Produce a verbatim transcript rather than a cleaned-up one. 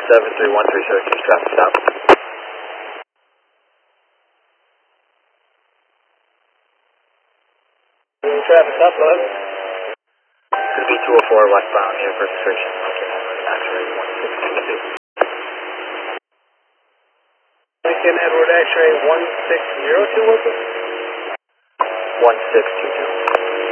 seven three one three seven, traffic stop. Traffic stop, go ahead. Could be two oh four westbound, airport restriction, Lincoln Edward, X-ray one six two two. Lincoln Edward X-ray one six zero two, was it? one six two two.